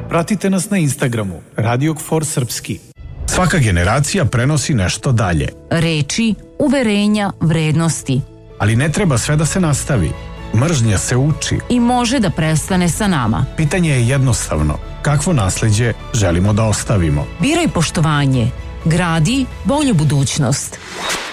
Pratite nas na Instagramu Radio KFOR Srpski. Svaka generacija prenosi nešto dalje. Reči, uverenja, vrednosti. Ali ne treba sve da se nastavi. Mržnja se uči. I može da prestane sa nama. Pitanje je jednostavno. Kakvo nasleđe želimo da ostavimo? Biraj poštovanje. Gradi bolju budućnost.